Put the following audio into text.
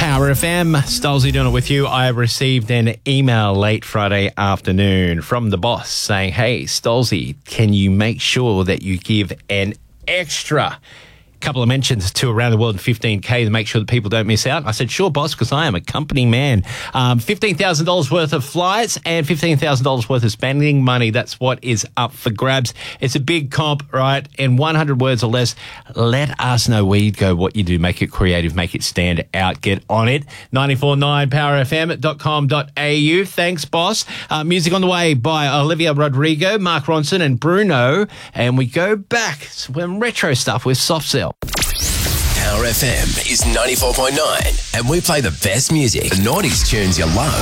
Power FM, Stolzy doing it with you. I received an email late Friday afternoon from the boss saying, hey, Stolzy, can you make sure that you give an extra couple of mentions to Around the World in 15K to make sure that people don't miss out? I said, sure, boss, because I am a company man. $15,000 worth of flights and $15,000 worth of spending money. That's what is up for grabs. It's a big comp, right? In 100 words or less, let us know where you go, what you do. Make it creative, make it stand out. Get on it. 949powerfm.com.au. Thanks, boss. Music on the way by Olivia Rodrigo, Mark Ronson and Bruno. And we go back to some retro stuff with Soft Cell. Power FM is 94.9 and we play the best music, the 90s tunes you love.